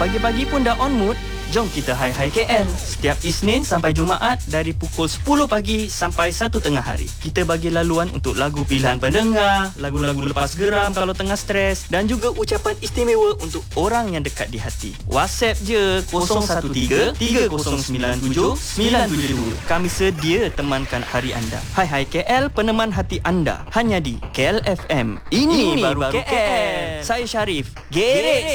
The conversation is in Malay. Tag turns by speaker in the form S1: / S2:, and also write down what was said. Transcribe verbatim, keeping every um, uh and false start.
S1: pagi-pagi pun dah on mood? Jom kita Hai Hai K L. Setiap Isnin sampai Jumaat dari pukul sepuluh pagi sampai satu tengah hari. Kita bagi laluan untuk lagu pilihan pendengar, lagu-lagu lepas geram kalau tengah stres dan juga ucapan istimewa untuk orang yang dekat di hati. WhatsApp je kosong satu tiga tiga kosong sembilan tujuh sembilan tujuh dua. Kami sedia temankan hari anda. Hai Hai K L, peneman hati anda. Hanya di K L F M. Ini, Ini baru, baru K L. K L. Saya Syarif. Gerek